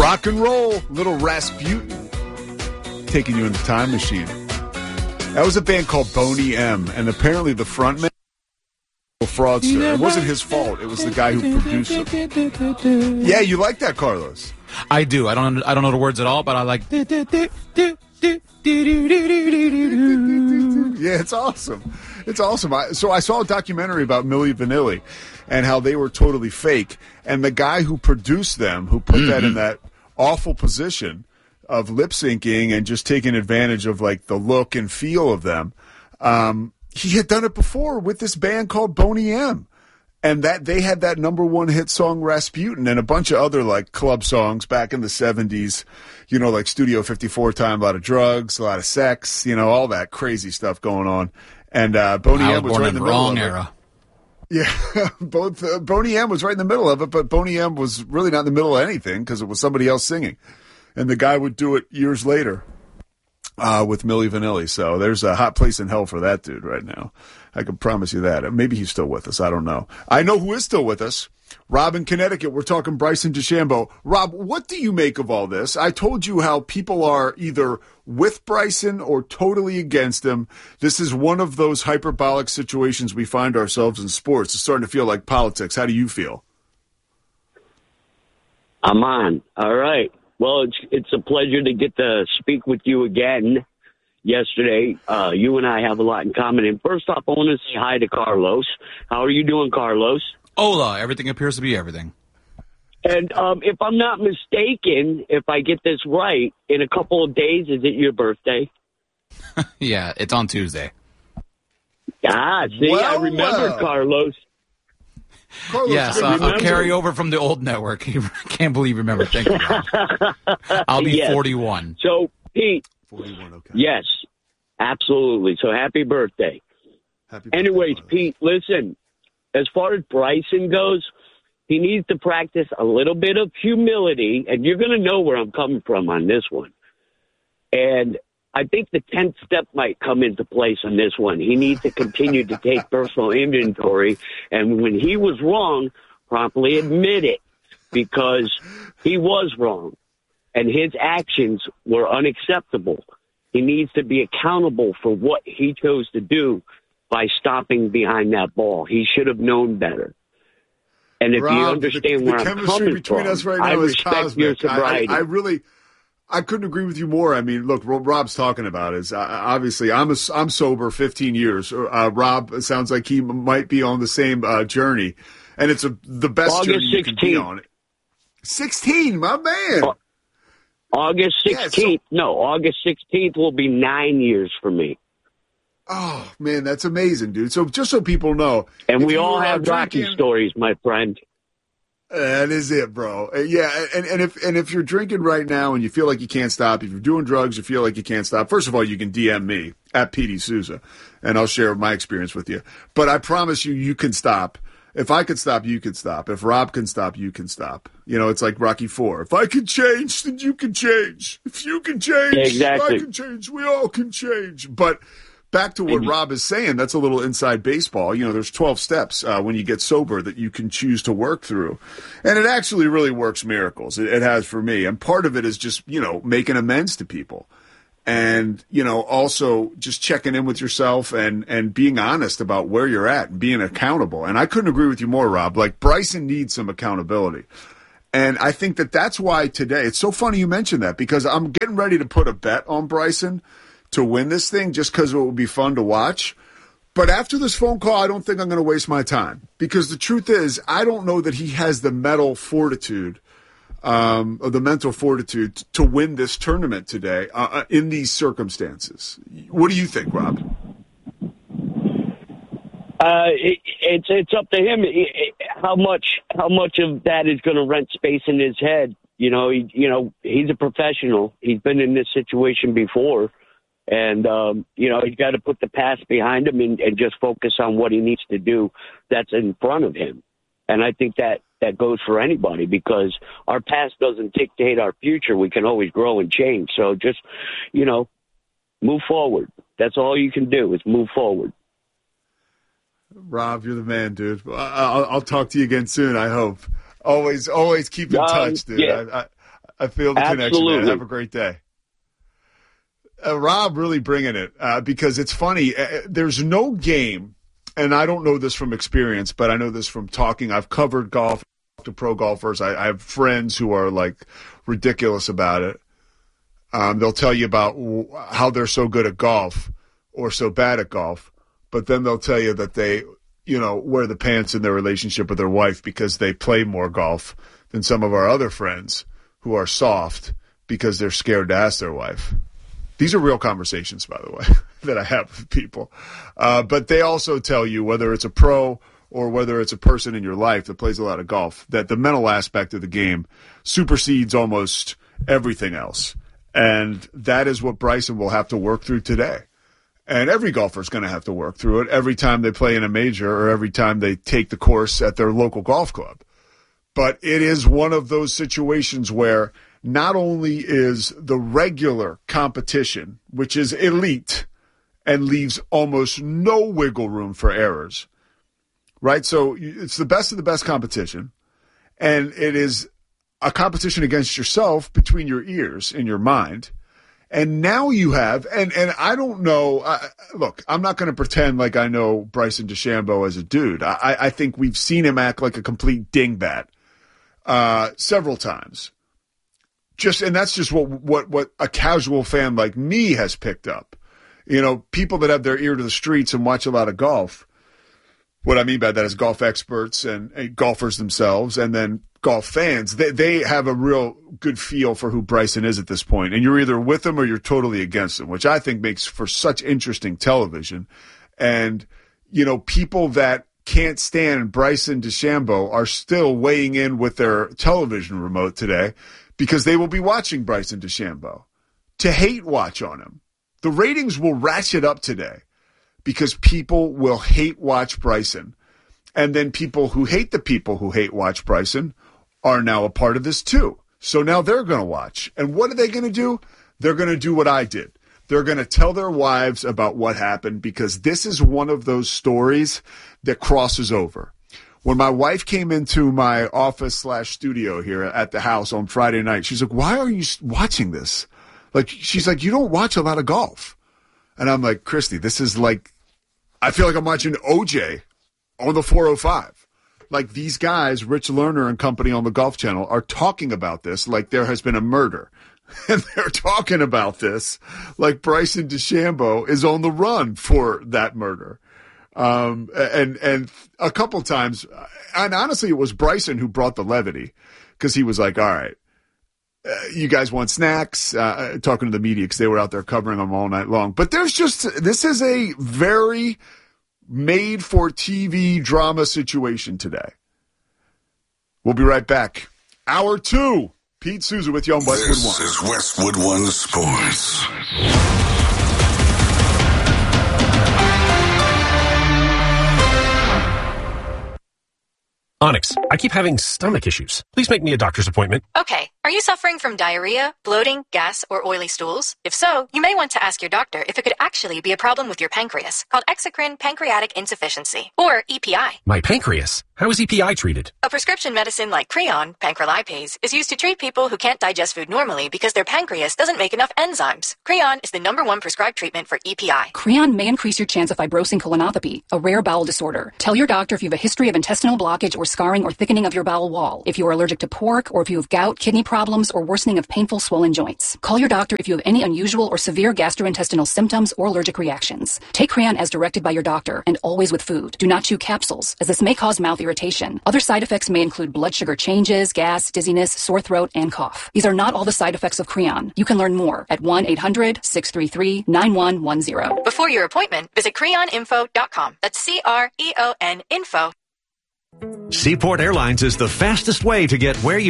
Rock and roll, little Rasputin, taking you in the time machine. That was a band called Boney M, and apparently the frontman, fraudster. It wasn't his fault. It was the guy who produced it. Yeah, you like that, Carlos? I do. I don't know the words at all, but I like. Yeah, it's awesome. It's awesome. So I saw a documentary about Milli Vanilli and how they were totally fake. And the guy who produced them, who put that in that awful position of lip syncing and just taking advantage of like the look and feel of them, he had done it before with this band called Boney M. And that they had that number one hit song Rasputin and a bunch of other like club songs back in the 70s, you know, like Studio 54 time, a lot of drugs, a lot of sex, you know, all that crazy stuff going on. And Boney M was right in the middle of it. Era. Yeah, Boney M was right in the middle of it, but Boney M was really not in the middle of anything because it was somebody else singing. And the guy would do it years later with Milli Vanilli. So there's a hot place in hell for that dude right now. I can promise you that. Maybe he's still with us. I don't know. I know who is still with us. Rob in Connecticut. We're talking Bryson DeChambeau. Rob, what do you make of all this? I told you how people are either with Bryson or totally against him. This is one of those hyperbolic situations we find ourselves in sports. It's starting to feel like politics. How do you feel? I'm on. All right. Well, it's a pleasure to get to speak with you again. Yesterday, you and I have a lot in common. And first off, I want to say hi to Carlos. How are you doing, Carlos? Hola. Everything appears to be everything. And if I'm not mistaken, if I get this right, in a couple of days, is it your birthday? Yeah, it's on Tuesday. Ah, see, well, I remembered Carlos. Yes, a carryover from the old network. I can't believe you remember. Thank you, Rob. I'll be 41. So, Pete. 41, okay. Yes, absolutely. So happy birthday. Anyways, Pete, listen, as far as Bryson goes, he needs to practice a little bit of humility, and you're going to know where I'm coming from on this one. And I think the 10th step might come into place on this one. He needs to continue to take personal inventory, and when he was wrong, promptly admit it, because he was wrong. And his actions were unacceptable. He needs to be accountable for what he chose to do by stopping behind that ball. He should have known better. And if Rob, you understand where I'm coming from, us right now I respect cosmic. your sobriety. I couldn't agree with you more. I mean, look, what Rob's talking about is obviously I'm sober 15 years. Rob, it sounds like he might be on the same journey, and it's the best August journey you 16th. can be on. 16, my man. August 16th. August 16th will be 9 years for me. Oh, man, that's amazing, dude. So just so people know. And we all have Rocky stories, my friend. That is it, bro. Yeah, and if you're drinking right now and you feel like you can't stop, if you're doing drugs, you feel like you can't stop, first of all, you can DM me at Petey Souza, and I'll share my experience with you. But I promise you can stop. If I could stop, you could stop. If Rob can stop, you can stop. You know, it's like Rocky IV. If I can change, then you can change. If you can change, exactly. I can change. We all can change. But back to what Rob is saying, that's a little inside baseball. You know, there's 12 steps when you get sober that you can choose to work through. And it actually really works miracles. It has for me. And part of it is just, you know, making amends to people. And, you know, also just checking in with yourself and being honest about where you're at and being accountable. And I couldn't agree with you more, Rob. Like, Bryson needs some accountability. And I think that's why today, it's so funny you mentioned that, because I'm getting ready to put a bet on Bryson to win this thing just because it will be fun to watch. But after this phone call, I don't think I'm going to waste my time, because the truth is, I don't know that he has the mental fortitude to win this tournament today in these circumstances. What do you think, Rob? It's up to him. How much of that is going to rent space in his head? You know, he's a professional. He's been in this situation before, and he's got to put the past behind him and just focus on what he needs to do that's in front of him. And I think that goes for anybody, because our past doesn't dictate our future. We can always grow and change. So just, move forward. That's all you can do is move forward. Rob, you're the man, dude. I'll talk to you again soon, I hope. Always keep in touch, dude. Yeah. I feel the connection, man. Have a great day. Rob really bringing it because it's funny. There's no game, and I don't know this from experience, but I know this from talking. I've covered golf to pro golfers. I have friends who are like ridiculous about it. They'll tell you about how they're so good at golf or so bad at golf, but then they'll tell you that they, wear the pants in their relationship with their wife because they play more golf than some of our other friends who are soft because they're scared to ask their wife. These are real conversations, by the way, that I have with people. But they also tell you, whether it's a pro or whether it's a person in your life that plays a lot of golf, that the mental aspect of the game supersedes almost everything else. And that is what Bryson will have to work through today. And every golfer is going to have to work through it every time they play in a major or every time they take the course at their local golf club. But it is one of those situations where not only is the regular competition, which is elite and leaves almost no wiggle room for errors, right? So it's the best of the best competition, and it is a competition against yourself between your ears in your mind. And now you have, and I don't know, look, I'm not going to pretend like I know Bryson DeChambeau as a dude. I think we've seen him act like a complete dingbat several times. And that's just what a casual fan like me has picked up. People that have their ear to the streets and watch a lot of golf. What I mean by that is golf experts and golfers themselves, and then golf fans. They have a real good feel for who Bryson is at this point. And you're either with him or you're totally against him, which I think makes for such interesting television. And, people that can't stand Bryson DeChambeau are still weighing in with their television remote today because they will be watching Bryson DeChambeau to hate watch on him. The ratings will ratchet up today because people will hate watch Bryson. And then people who hate the people who hate watch Bryson are now a part of this too. So now they're going to watch. And what are they going to do? They're going to do what I did. They're going to tell their wives about what happened because this is one of those stories that crosses over. When my wife came into my office/studio here at the house on Friday night, she's like, why are you watching this? She's like, you don't watch a lot of golf. And I'm like, Christy, this is like, I feel like I'm watching OJ on the 405. Like these guys, Rich Lerner and company on the Golf Channel, are talking about this like there has been a murder. And they're talking about this like Bryson DeChambeau is on the run for that murder. And a couple times, and honestly, it was Bryson who brought the levity because he was like, all right, you guys want snacks? Talking to the media because they were out there covering them all night long. But this is a very made-for-TV drama situation today. We'll be right back. Hour 2. Pete Souza with you on Westwood One. This is Westwood One Sports. Onyx, I keep having stomach issues. Please make me a doctor's appointment. Okay. Are you suffering from diarrhea, bloating, gas, or oily stools? If so, you may want to ask your doctor if it could actually be a problem with your pancreas, called exocrine pancreatic insufficiency, or EPI. My pancreas? How is EPI treated? A prescription medicine like Creon, pancrelipase, is used to treat people who can't digest food normally because their pancreas doesn't make enough enzymes. Creon is the #1 prescribed treatment for EPI. Creon may increase your chance of fibrosing colonopathy, a rare bowel disorder. Tell your doctor if you have a history of intestinal blockage or scarring or thickening of your bowel wall, if you are allergic to pork, or if you have gout, kidney problems, or worsening of painful swollen joints. Call your doctor if you have any unusual or severe gastrointestinal symptoms or allergic reactions. Take Creon as directed by your doctor, and always with food. Do not chew capsules, as this may cause mouth irritation. Other side effects may include blood sugar changes, gas, dizziness, sore throat, and cough. These are not all the side effects of Creon. You can learn more at 1-800-633-9110. Before your appointment, visit creoninfo.com. That's CREON info. Seaport Airlines is the fastest way to get where you